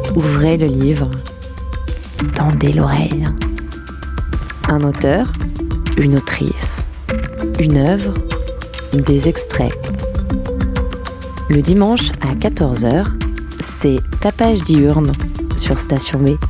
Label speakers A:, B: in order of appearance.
A: Ouvrez le livre, tendez l'oreille. Un auteur, une autrice, une œuvre, des extraits. Le dimanche à 14h, c'est Tapage diurne sur Station B.